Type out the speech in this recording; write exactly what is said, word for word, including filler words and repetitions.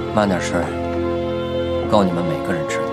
慢点吃，够你们每个人吃的。